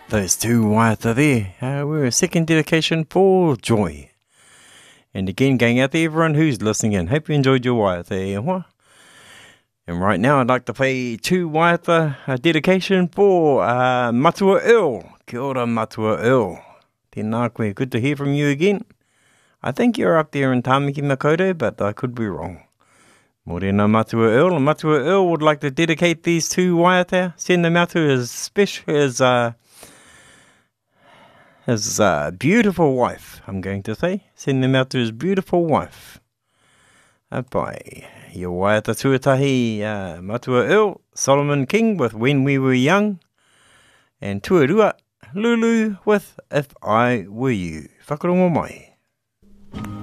Those two waiata there were a second dedication for Joy. And again, going out to everyone who's listening in. Hope you enjoyed your waiata e hoa. And right now I'd like to play two waiata dedication for Matua Earl. Kia ora Matua Earl. Tēnā koe, good to hear from you again. I think you're up there in Tāmaki Makaurau, but I could be wrong. Morena Matua Earl. And Matua Earl would like to dedicate these two waiata, send them out to his beautiful wife, I'm going to say. Send them out to his beautiful wife. Apai, your waiata tuatahi Matua Earl, Solomon King with When We Were Young, and Tuarua, Lulu with If I Were You. Whakarongo mai.